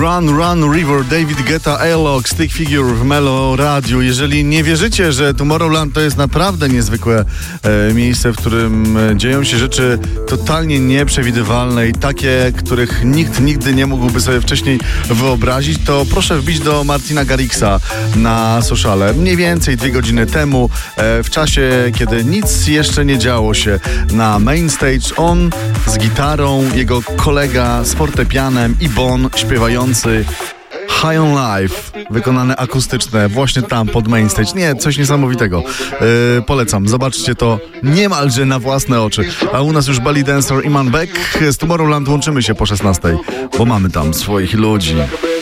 Run, Run, River, David Guetta, A-Log, Stick Figure w Melo Radio. Jeżeli nie wierzycie, że Tomorrowland to jest naprawdę niezwykłe miejsce, w którym dzieją się rzeczy totalnie nieprzewidywalne i takie, których nikt nigdy nie mógłby sobie wcześniej wyobrazić, to proszę wbić do Martina Garrixa na sociale. Mniej więcej 2 godziny temu, w czasie, kiedy nic jeszcze nie działo się na main stage, on z gitarą, jego kolega z fortepianem i Bon śpiewający High on Life, wykonane akustyczne, właśnie tam pod main stage. Nie, coś niesamowitego. Polecam, zobaczcie to niemalże na własne oczy. A u nas już Belly Dancer, Iman Beck. Z Tomorrowland łączymy się po 16, bo mamy tam swoich ludzi.